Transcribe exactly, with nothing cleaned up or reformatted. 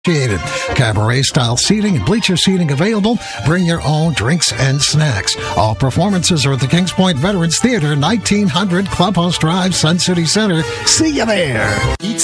Cabaret-style seating and bleacher seating available. Bring your own drinks and snacks. All performances are at the Kings Point Veterans Theater, nineteen hundred Clubhouse Drive, Sun City Center. See you there.